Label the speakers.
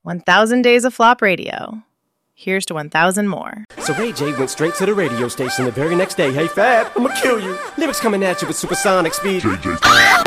Speaker 1: 1,000 Days of Flop Radio. Here's to 1,000 more.
Speaker 2: So Ray J went straight to the radio station the very next day. Hey, Fab, I'ma kill you. Lyrics coming at you with supersonic speed.